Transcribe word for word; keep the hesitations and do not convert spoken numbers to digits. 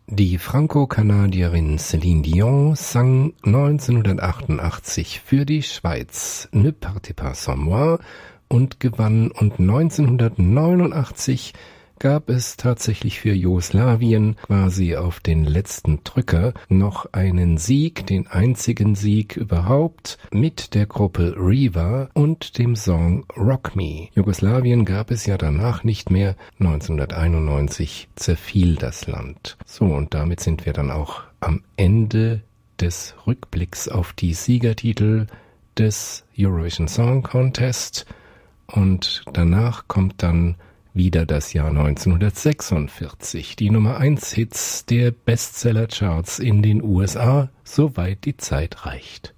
Die Franco-Kanadierin Céline Dion sang neunzehnhundertachtundachtzig für die Schweiz Ne partez pas sans moi und gewann, und neunzehnhundertneunundachtzig gab es tatsächlich für Jugoslawien quasi auf den letzten Drücker noch einen Sieg, den einzigen Sieg überhaupt, mit der Gruppe Riva und dem Song Rock Me. Jugoslawien gab es ja danach nicht mehr. neunzehnhunderteinundneunzig zerfiel das Land. So, und damit sind wir dann auch am Ende des Rückblicks auf die Siegertitel des Eurovision Song Contest, und danach kommt dann wieder das Jahr neunzehnhundertsechsundvierzig, die Nummer eins Hits der Bestseller-Charts in den U S A, soweit die Zeit reicht.